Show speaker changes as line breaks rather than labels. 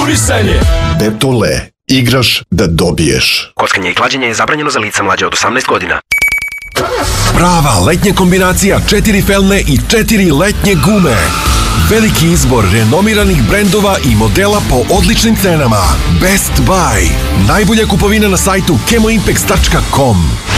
konkurisanje.
Betole, igraš da dobiješ.
Kockanje i klađenje je zabranjeno za lica mlađe od 18 godina.
Prava letnja kombinacija 4 felne i 4 letnje gume. Veliki izbor renomiranih brendova i modela po odličnim cenama. Best Buy. Najbolja kupovina na sajtu chemoimpex.com.